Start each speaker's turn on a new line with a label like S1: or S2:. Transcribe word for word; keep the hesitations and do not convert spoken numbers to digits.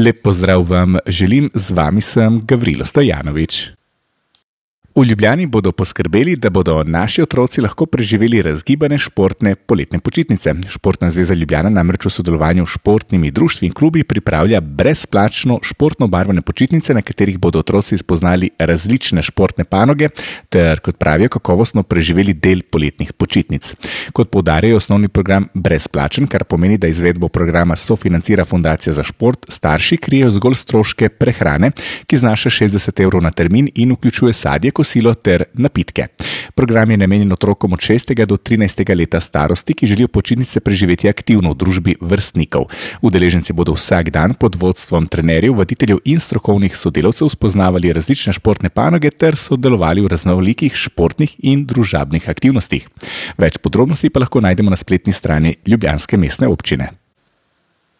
S1: Lep pozdrav vam želim, z vami sem Gavrilo Stojanovič. V Ljubljani bodo poskrbeli, da bodo naši otroci lahko preživeli razgibane športne poletne počitnice. Športna zveza Ljubljana namreč v sodelovanju s športnimi društvi in klubi pripravlja brezplačno športno obarvane počitnice, na katerih bodo otroci spoznali različne športne panoge ter, kot pravijo, kakovostno preživeli del poletnih počitnic. Kot poudarjajo, osnovni program brezplačen, kar pomeni, da izvedbo programa sofinancira Fundacija za šport, starši krijejo zgolj stroške prehrane, ki znaša šestdeset evrov na termin in vključuje sadje, kosilo ter napitke. Program je namenjen otrokom od šestega do trinajstega leta starosti, ki želijo počitnice preživeti aktivno v družbi vrstnikov. Udeleženci bodo vsak dan pod vodstvom trenerjev, voditeljev in strokovnih sodelavcev spoznavali različne športne panoge ter sodelovali v raznolikih športnih in družabnih aktivnostih. Več podrobnosti pa lahko najdemo na spletni strani ljubljanske mestne občine.